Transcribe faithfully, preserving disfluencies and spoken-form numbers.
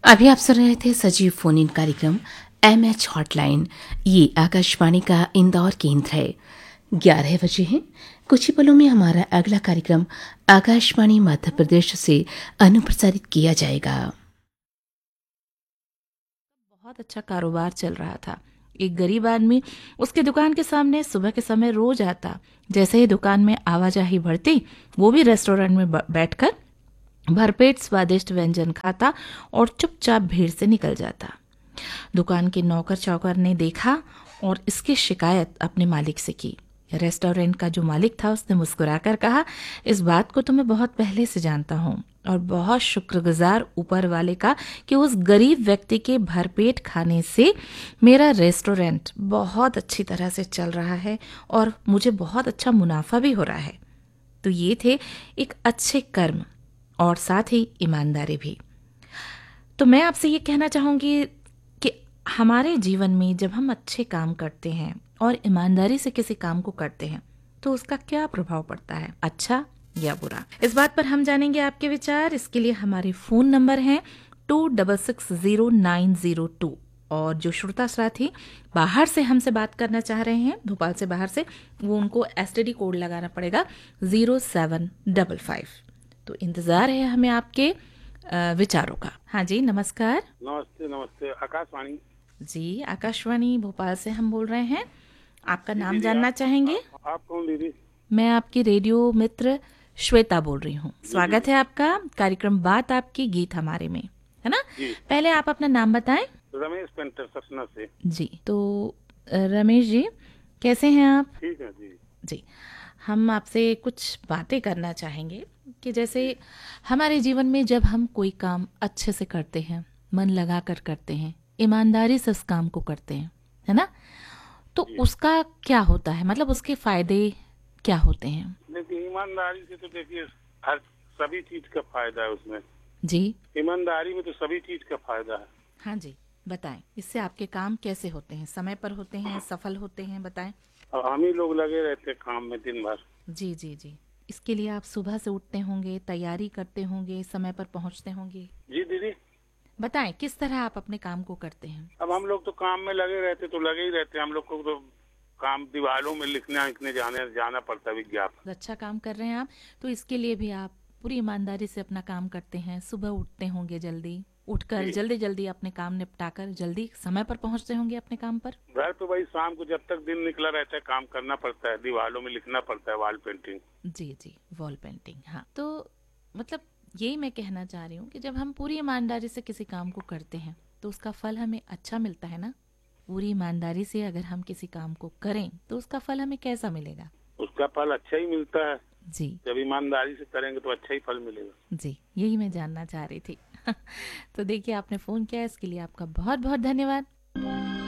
अभी आप सुन रहे थे सजीव फोन इन कार्यक्रम एम एच हॉटलाइन। ये आकाशवाणी का इंदौर केंद्र है। ग्यारह बजे हैं। कुछ ही पलों में हमारा अगला कार्यक्रम आकाशवाणी मध्य प्रदेश से अनुप्रसारित किया जाएगा। बहुत अच्छा कारोबार चल रहा था। एक गरीब आदमी उसके दुकान के सामने सुबह के समय रोज आता। जैसे ही दुकान में आवाजाही बढ़ती, वो भी रेस्टोरेंट में बैठकर भरपेट स्वादिष्ट व्यंजन खाता और चुपचाप भीड़ से निकल जाता। दुकान के नौकर चौकर ने देखा और इसकी शिकायत अपने मालिक से की। रेस्टोरेंट का जो मालिक था उसने मुस्कुराकर कहा, इस बात को तो मैं बहुत पहले से जानता हूँ और बहुत शुक्रगुजार ऊपर वाले का कि उस गरीब व्यक्ति के भरपेट खाने से मेरा रेस्टोरेंट बहुत अच्छी तरह से चल रहा है और मुझे बहुत अच्छा मुनाफा भी हो रहा है। तो ये थे एक अच्छे कर्म और साथ ही ईमानदारी भी। तो मैं आपसे ये कहना चाहूँगी कि हमारे जीवन में जब हम अच्छे काम करते हैं और ईमानदारी से किसी काम को करते हैं तो उसका क्या प्रभाव पड़ता है, अच्छा या बुरा। इस बात पर हम जानेंगे आपके विचार। इसके लिए हमारे फोन नंबर हैं to double six zero nine zero to और जो श्रोता साथी बाहर से हमसे बात करना चाह रहे हैं, भोपाल से बाहर से, वो उनको एसटीडी कोड लगाना पड़ेगा जीरो सेवन डबल फाइव। तो इंतजार है हमें आपके विचारों का। हाँ जी, नमस्कार। नमस्ते नमस्ते, आकाशवाणी जी, आकाशवाणी भोपाल से हम बोल रहे हैं। आपका नाम दीदी, जानना आप, चाहेंगे? आप, आप कौन दीदी? मैं आपकी रेडियो मित्र श्वेता बोल रही हूँ। स्वागत है आपका कार्यक्रम बात आपकी गीत हमारे में, है ना? पहले आप अपना नाम बताएं। रमेश पेंटर सतना से। जी, तो रमेश जी कैसे हैं आप? ठीक है जी। जी, हम आपसे कुछ बातें करना चाहेंगे कि जैसे हमारे जीवन में जब हम कोई काम अच्छे से करते हैं, मन लगा कर करते हैं, ईमानदारी से उस काम को करते हैं, है ना, तो उसका क्या होता है, मतलब उसके फायदे क्या होते हैं? देखिए, ईमानदारी से तो देखिए हर सभी चीज का फायदा है उसमें। जी, ईमानदारी में तो सभी चीज का फायदा है। हाँ जी, बताएं इससे आपके काम कैसे होते हैं, समय पर होते हैं, सफल होते हैं, बताएं। अब हम ही लोग लगे रहते काम में दिन भर। जी जी जी, इसके लिए आप सुबह से उठते होंगे, तैयारी करते होंगे, समय पर पहुंचते होंगे। जी दीदी, बताएं किस तरह आप अपने काम को करते हैं? अब हम लोग तो काम में लगे रहते तो लगे ही रहते। हम लोग को तो काम दीवारों में लिखने लिखने जाने जाना पड़ता है, विज्ञापन। अच्छा काम कर रहे हैं आप, तो इसके लिए भी आप पूरी ईमानदारी से अपना काम करते हैं। सुबह उठते होंगे, जल्दी उठकर जल्दी जल्दी अपने काम निपटाकर जल्दी समय पर पहुंचते होंगे अपने काम पर। घर तो भाई शाम को जब तक दिन निकला रहता है काम करना पड़ता है, दीवारों में लिखना पड़ता है, वॉल पेंटिंग। जी जी, वॉल पेंटिंग। हाँ, तो मतलब यही मैं कहना चाह रही हूँ कि जब हम पूरी ईमानदारी से किसी काम को करते हैं तो उसका फल हमें अच्छा मिलता है ना। पूरी ईमानदारी से अगर हम किसी काम को करें तो उसका फल हमें कैसा मिलेगा? उसका फल अच्छा ही मिलता है जी, जब ईमानदारी से करेंगे तो अच्छा ही फल मिलेगा। जी, यही मैं जानना चाह रही थी। तो देखिए, आपने फोन किया, इसके लिए आपका बहुत बहुत धन्यवाद।